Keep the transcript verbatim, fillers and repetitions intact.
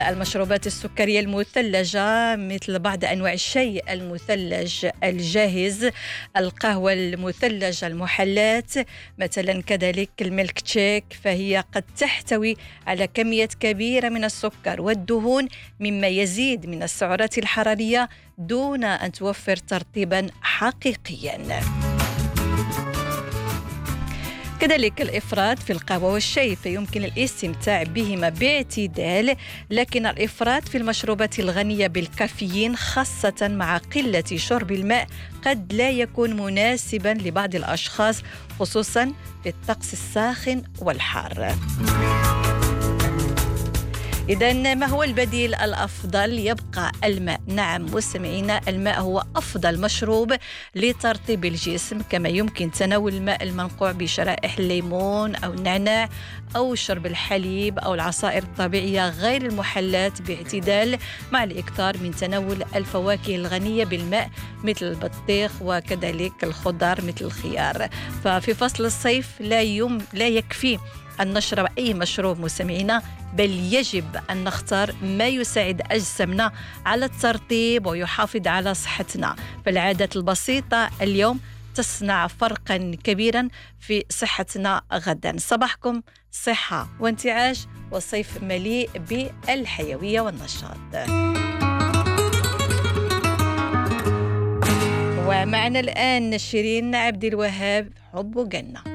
المشروبات السكرية المثلجة مثل بعض أنواع الشاي المثلج الجاهز، القهوة المثلجة المحلات مثلا، كذلك الميلك تشيك، فهي قد تحتوي على كميات كبيرة من السكر والدهون مما يزيد من السعرات الحرارية دون أن توفر ترطيبا حقيقيا. كذلك الإفراط في القهوة والشاي فيمكن الاستمتاع بهما باعتدال، لكن الإفراط في المشروبات الغنية بالكافيين خاصة مع قلة شرب الماء قد لا يكون مناسبا لبعض الأشخاص، خصوصا في الطقس الساخن والحار. إذن ما هو البديل الأفضل؟ يبقى الماء. نعم مستمعينا، الماء هو أفضل مشروب لترطيب الجسم، كما يمكن تناول الماء المنقوع بشرائح الليمون أو النعناع أو شرب الحليب أو العصائر الطبيعية غير المحلات باعتدال، مع الإكثار من تناول الفواكه الغنية بالماء مثل البطيخ وكذلك الخضار مثل الخيار. ففي فصل الصيف لا يوم لا يكفي أن نشرب أي مشروب مستمعينا، بل يجب أن نختار ما يساعد أجسامنا على الترطيب ويحافظ على صحتنا. فالعادات البسيطة اليوم تصنع فرقا كبيرا في صحتنا غدا. صباحكم صحة وانتعاش وصيف مليء بالحيوية والنشاط. ومعنا الآن شيرين عبد الوهاب، حب جنة.